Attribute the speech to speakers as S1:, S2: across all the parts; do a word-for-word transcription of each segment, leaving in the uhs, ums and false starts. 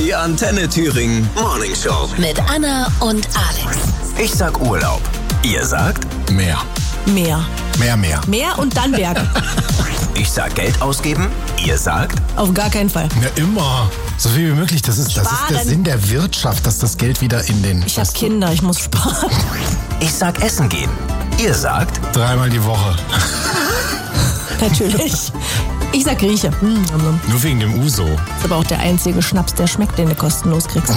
S1: Die Antenne Thüringen Morning Show.
S2: Mit Anna und Alex.
S1: Ich sag Urlaub. Ihr sagt
S3: Mehr.
S2: Mehr.
S3: Mehr, mehr.
S2: Mehr und dann Berge.
S1: Ich sag Geld ausgeben. Ihr sagt
S2: Auf gar keinen Fall.
S3: Ja, immer. So viel wie möglich. Das ist, das ist der
S2: Sparen.
S3: Sinn der Wirtschaft, dass das Geld wieder in den...
S2: Ich hab Kinder, ich muss sparen.
S1: Ich sag Essen gehen. Ihr sagt
S3: Dreimal die Woche.
S2: Natürlich. Ich sag Grieche. Hm,
S3: Nur wegen dem Uso.
S2: ist aber auch der einzige Schnaps, der schmeckt, den du kostenlos kriegst.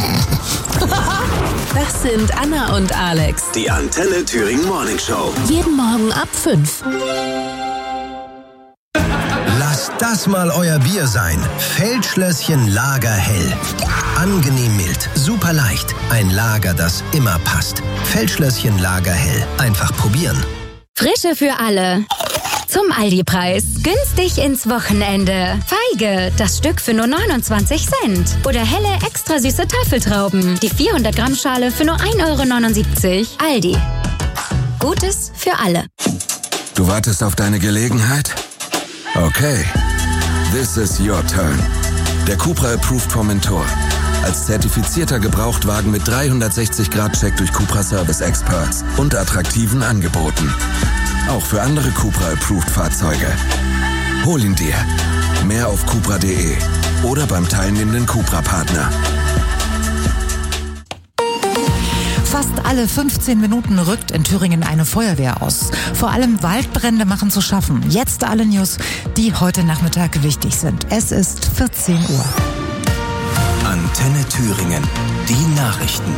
S2: Das sind Anna und Alex.
S1: die Antenne Thüringen Morning Show.
S2: Jeden Morgen ab fünf.
S4: Lasst das mal euer Bier sein. Feldschlösschen Lager hell. Angenehm mild, super leicht. Ein Lager, das immer passt. Feldschlösschen Lager hell. Einfach probieren.
S5: Frische für alle. Zum Aldi-Preis. Günstig ins Wochenende. Feige, das Stück für nur neunundzwanzig Cent. Oder helle, extra süße Tafeltrauben. Die vierhundert Gramm Schale für nur ein Euro neunundsiebzig. Aldi. Gutes für alle.
S6: Du wartest auf deine Gelegenheit? Okay. This is your turn. Der Cupra Approved Formentor. Als zertifizierter Gebrauchtwagen mit dreihundertsechzig Grad Check durch Cupra Service Experts und attraktiven Angeboten. Auch für andere Cupra Approved Fahrzeuge. Hol ihn dir. Mehr auf cupra punkt de oder beim teilnehmenden Cupra-Partner.
S7: Fast alle fünfzehn Minuten rückt in Thüringen eine Feuerwehr aus. Vor allem Waldbrände machen zu schaffen. Jetzt alle News, die heute Nachmittag wichtig sind. Es ist vierzehn Uhr.
S1: Antenne Thüringen. Die Nachrichten.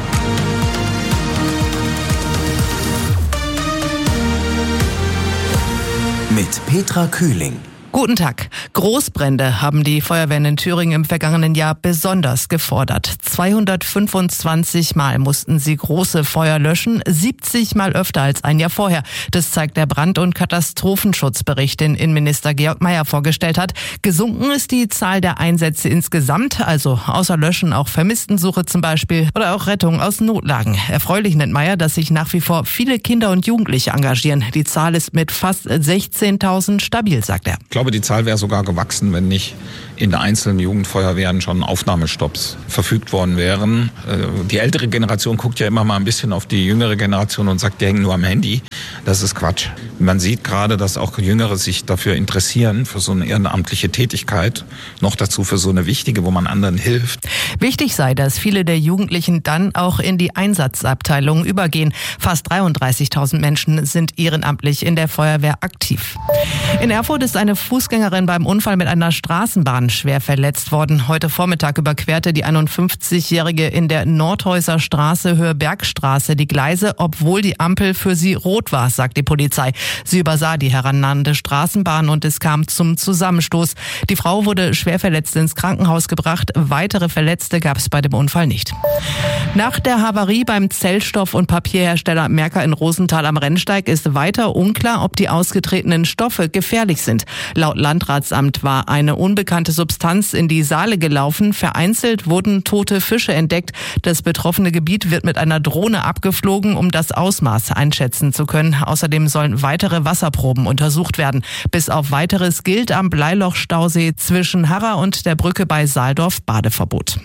S1: Mit Petra Kühling.
S8: Guten Tag. Großbrände haben die Feuerwehren in Thüringen im vergangenen Jahr besonders gefordert. zweihundertfünfundzwanzig Mal mussten sie große Feuer löschen, siebzig Mal öfter als ein Jahr vorher. Das zeigt der Brand- und Katastrophenschutzbericht, den Innenminister Georg Mayer vorgestellt hat. Gesunken ist die Zahl der Einsätze insgesamt, also außer Löschen auch Vermisstensuche zum Beispiel oder auch Rettung aus Notlagen. Erfreulich nennt Mayer, dass sich nach wie vor viele Kinder und Jugendliche engagieren. Die Zahl ist mit fast sechzehntausend stabil, sagt er.
S9: Ich glaube, die Zahl wäre sogar gewachsen, wenn nicht in der einzelnen Jugendfeuerwehren schon Aufnahmestopps verfügt worden wären. Die ältere Generation guckt ja immer mal ein bisschen auf die jüngere Generation und sagt, die hängen nur am Handy. Das ist Quatsch. Man sieht gerade, dass auch Jüngere sich dafür interessieren, für so eine ehrenamtliche Tätigkeit. Noch dazu für so eine wichtige, wo man anderen hilft.
S8: Wichtig sei, dass viele der Jugendlichen dann auch in die Einsatzabteilungen übergehen. Fast dreiunddreißigtausend Menschen sind ehrenamtlich in der Feuerwehr aktiv. In Erfurt ist eine Fußgängerin beim Unfall mit einer Straßenbahn schwer verletzt worden. Heute Vormittag überquerte die einundfünfzigjährige in der Nordhäuser Straße Höhe Bergstraße die Gleise, obwohl die Ampel für sie rot war, sagt die Polizei. Sie übersah die herannahende Straßenbahn und es kam zum Zusammenstoß. Die Frau wurde schwer verletzt ins Krankenhaus gebracht. Weitere Verletzte gab es bei dem Unfall nicht. Nach der Havarie beim Zellstoff- und Papierhersteller Merker in Rosenthal am Rennsteig ist weiter unklar, ob die ausgetretenen Stoffe gefährlich sind. Laut Landratsamt war eine unbekannte Substanz in die Saale gelaufen. Vereinzelt wurden tote Fische entdeckt. Das betroffene Gebiet wird mit einer Drohne abgeflogen, um das Ausmaß einschätzen zu können. Außerdem sollen weitere Wasserproben untersucht werden. Bis auf Weiteres gilt am Bleilochstausee zwischen Harra und der Brücke bei Saaldorf Badeverbot.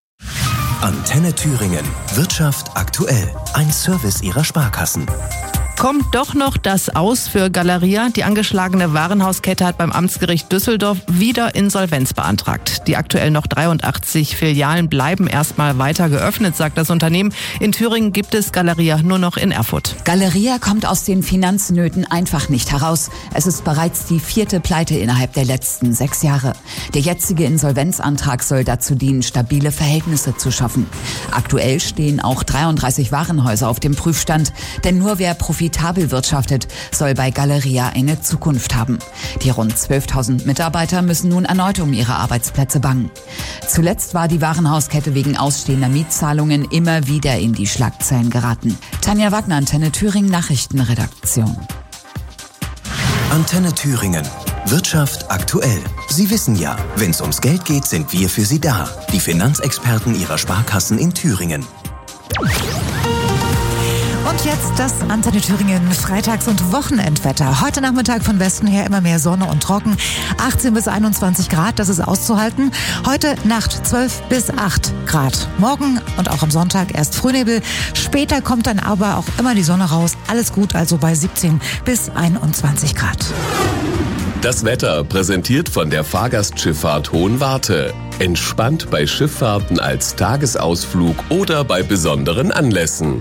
S1: Antenne Thüringen. Wirtschaft aktuell. Ein Service ihrer Sparkassen.
S8: Kommt doch noch das Aus für Galeria. Die angeschlagene Warenhauskette hat beim Amtsgericht Düsseldorf wieder Insolvenz beantragt. Die aktuell noch dreiundachtzig Filialen bleiben erstmal weiter geöffnet, sagt das Unternehmen. In Thüringen gibt es Galeria nur noch in Erfurt.
S7: Galeria kommt aus den Finanznöten einfach nicht heraus. Es ist bereits die vierte Pleite innerhalb der letzten sechs Jahre. Der jetzige Insolvenzantrag soll dazu dienen, stabile Verhältnisse zu schaffen. Aktuell stehen auch dreiunddreißig Warenhäuser auf dem Prüfstand, denn nur wer profitabel wirtschaftet, soll bei Galeria eine Zukunft haben. Die rund zwölftausend Mitarbeiter müssen nun erneut um ihre Arbeitsplätze bangen. Zuletzt war die Warenhauskette wegen ausstehender Mietzahlungen immer wieder in die Schlagzeilen geraten. Tanja Wagner, Antenne Thüringen Nachrichtenredaktion.
S1: Antenne Thüringen. Wirtschaft aktuell. Sie wissen ja, wenn es ums Geld geht, sind wir für Sie da. Die Finanzexperten Ihrer Sparkassen in Thüringen.
S10: Und jetzt das Antenne Thüringen Freitags- und Wochenendwetter. Heute Nachmittag von Westen her immer mehr Sonne und trocken. achtzehn bis einundzwanzig Grad, das ist auszuhalten. Heute Nacht zwölf bis acht Grad. Morgen und auch am Sonntag erst Frühnebel. Später kommt dann aber auch immer die Sonne raus. Alles gut, also bei siebzehn bis einundzwanzig Grad.
S11: Das Wetter präsentiert von der Fahrgastschifffahrt Hohenwarte. Entspannt bei Schifffahrten als Tagesausflug oder bei besonderen Anlässen.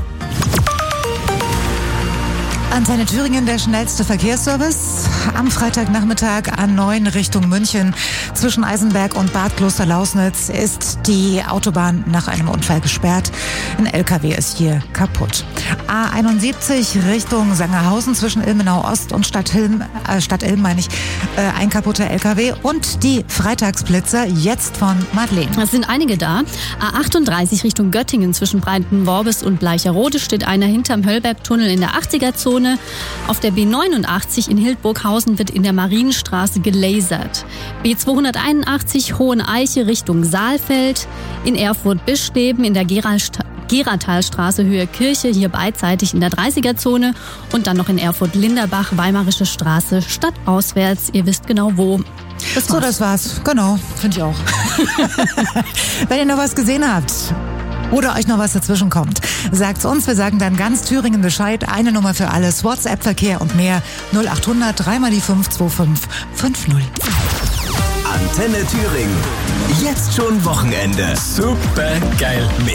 S10: Antenne Thüringen, der schnellste Verkehrsservice. Am Freitagnachmittag A neun Richtung München. Zwischen Eisenberg und Bad Klosterlausnitz ist die Autobahn nach einem Unfall gesperrt. Ein L K W ist hier kaputt. A einundsiebzig Richtung Sangerhausen zwischen Ilmenau Ost und Stadtilm, äh, Stadtilm meine ich, äh, ein kaputter L K W. Und die Freitagsblitzer jetzt von Madeleine.
S12: Es sind einige da. A achtunddreißig Richtung Göttingen zwischen Breitenworbis und Bleicherode steht einer hinterm Höllbergtunnel in der achtziger-Zone. Auf der B neunundachtzig in Hildburghausen wird in der Marienstraße gelasert. B zweihunderteinundachtzig Hoheneiche Richtung Saalfeld. In Erfurt-Bischleben in der Gerald Geratalstraße Höhe Kirche, hier beidseitig in der dreißiger-Zone. Und dann noch in Erfurt-Linderbach, Weimarische Straße, stadtauswärts. Ihr wisst genau wo.
S10: Das so, das war's. Genau, finde ich auch. Wenn ihr noch was gesehen habt oder euch noch was dazwischen kommt, sagt's uns. Wir sagen dann ganz Thüringen Bescheid. Eine Nummer für alles. WhatsApp-Verkehr und mehr. null achthundert drei mal die fünf zwei fünf fünf null.
S1: Antenne Thüringen. Jetzt schon Wochenende. Super geil. Mit